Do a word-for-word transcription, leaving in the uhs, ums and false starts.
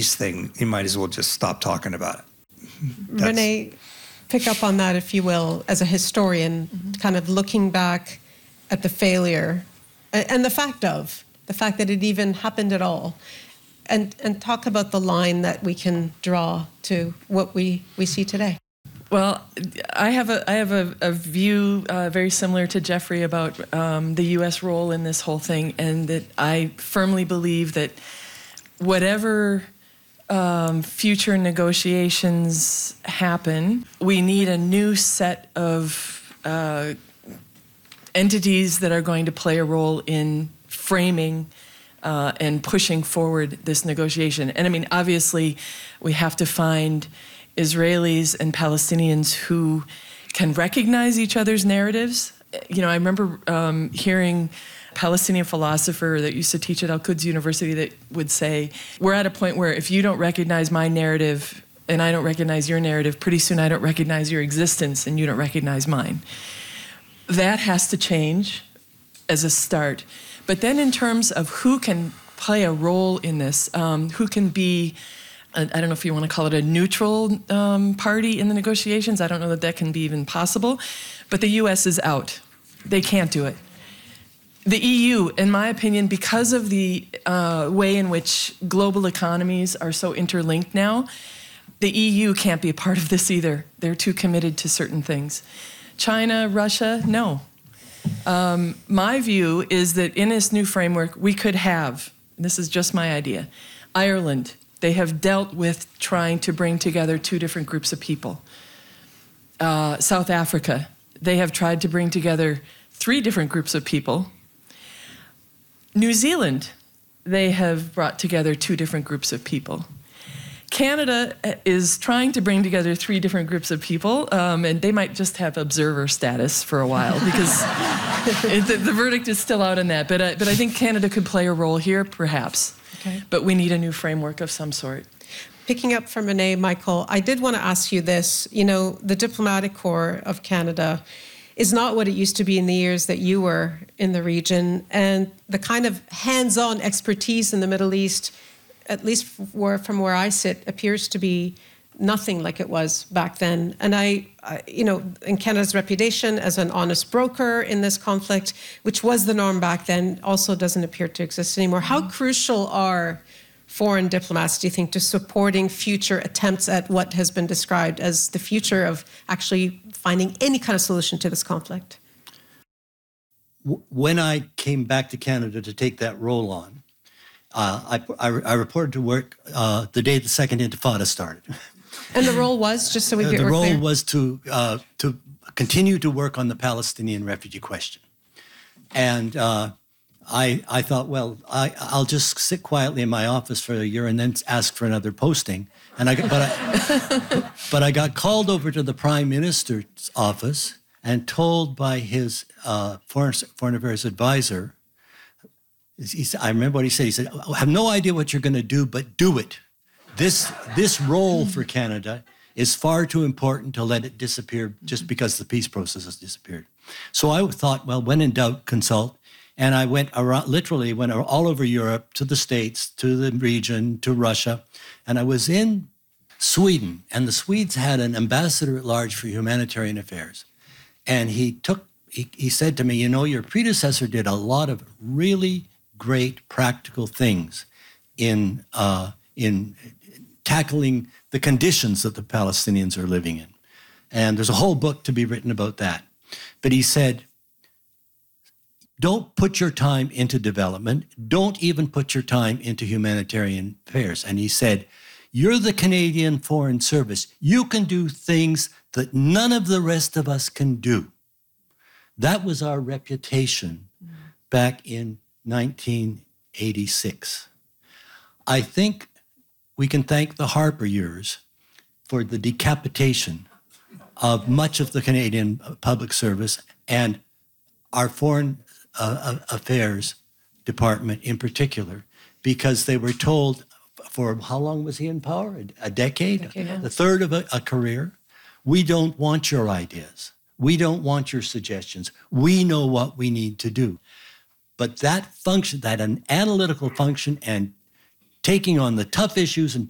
peace thing, you might as well just stop talking about it. That's... Renee, pick up on that, if you will, as a historian, mm-hmm. kind of looking back at the failure and the fact of, the fact that it even happened at all, and, and talk about the line that we can draw to what we, we see today. Well, I have a I have a, a view uh, very similar to Jeffrey about um, the U S role in this whole thing, and that I firmly believe that whatever um, future negotiations happen, we need a new set of uh, entities that are going to play a role in framing uh, and pushing forward this negotiation. And I mean, obviously, we have to find Israelis and Palestinians who can recognize each other's narratives. You know, I remember um, hearing a Palestinian philosopher that used to teach at Al-Quds University that would say, we're at a point where if you don't recognize my narrative and I don't recognize your narrative, pretty soon I don't recognize your existence and you don't recognize mine. That has to change as a start. But then in terms of who can play a role in this, um, who can be I don't know if you want to call it a neutral um, party in the negotiations. I don't know that that can be even possible. But the U S is out. They can't do it. The E U, in my opinion, because of the uh, way in which global economies are so interlinked now, the E U can't be a part of this either. They're too committed to certain things. China, Russia, no. Um, my view is that in this new framework, we could have, and this is just my idea, Ireland. They have dealt with trying to bring together two different groups of people. Uh, South Africa, they have tried to bring together three different groups of people. New Zealand, they have brought together two different groups of people. Canada is trying to bring together three different groups of people, um, and they might just have observer status for a while because it, the, the verdict is still out on that. But, uh, but I think Canada could play a role here, perhaps. Okay. But we need a new framework of some sort. Picking up from Renee, Michael, I did want to ask you this. You know, the Diplomatic Corps of Canada is not what it used to be in the years that you were in the region. And the kind of hands-on expertise in the Middle East, at least where, from where I sit, appears to be nothing like it was back then. And I, I, you know, in Canada's reputation as an honest broker in this conflict, which was the norm back then, also doesn't appear to exist anymore. How crucial are foreign diplomats, do you think, to supporting future attempts at what has been described as the future of actually finding any kind of solution to this conflict? When I came back to Canada to take that role on, uh, I, I, I reported to work uh, the day the Second Intifada started. And the role was, just so we get The role clear? was to uh, to continue to work on the Palestinian refugee question. And uh, I I thought, well, I, I'll just sit quietly in my office for a year and then ask for another posting. And I got, but I, but I got called over to the Prime Minister's office and told by his uh, foreign, foreign affairs advisor, he said, I remember what he said. He said, I have no idea what you're going to do, but do it. This this role for Canada is far too important to let it disappear just because the peace process has disappeared. So I thought, well, when in doubt, consult. And I went around, literally went all over Europe, to the States, to the region, to Russia. And I was in Sweden, and the Swedes had an ambassador at large for humanitarian affairs. And he took, he, he said to me, you know, your predecessor did a lot of really great practical things in uh, in tackling the conditions that the Palestinians are living in. And there's a whole book to be written about that. But he said, don't put your time into development. Don't even put your time into humanitarian affairs. And he said, you're the Canadian Foreign Service. You can do things that none of the rest of us can do. That was our reputation back in nineteen eighty-six. I think we can thank the Harper years for the decapitation of much of the Canadian public service and our foreign uh, affairs department in particular, because they were told for how long was he in power? A, a decade? decade yeah. A third of a, a career? We don't want your ideas. We don't want your suggestions. We know what we need to do. But that function, that an analytical function and taking on the tough issues and